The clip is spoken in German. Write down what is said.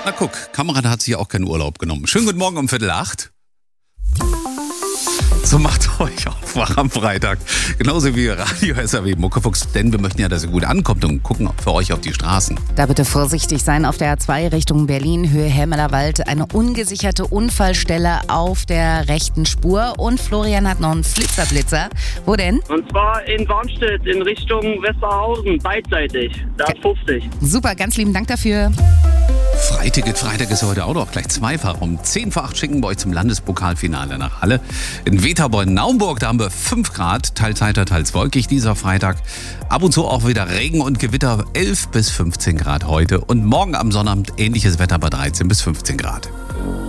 Na guck, Kamerad hat sich auch keinen Urlaub genommen. Schönen guten Morgen um 7:45. So macht euch auf wach am Freitag. Genauso wie Radio SAW Muckefuchs, denn wir möchten ja, dass ihr gut ankommt und gucken für euch auf die Straßen. Da bitte vorsichtig sein auf der A2 Richtung Berlin, Höhe Helmelerwald. Eine ungesicherte Unfallstelle auf der rechten Spur. Und Florian hat noch einen Flitzer. Wo denn? Und zwar in Warnstedt in Richtung Westerhausen, beidseitig. Da ist 50. Super, ganz lieben Dank dafür. Freitag ist heute auch noch gleich zweifach. Um 7:50 schicken wir euch zum Landespokalfinale nach Halle. In Weterborn-Naumburg, da haben wir 5 Grad, teils heiter, teils wolkig dieser Freitag. Ab und zu auch wieder Regen und Gewitter, 11 bis 15 Grad heute. Und morgen am Sonnabend ähnliches Wetter bei 13 bis 15 Grad.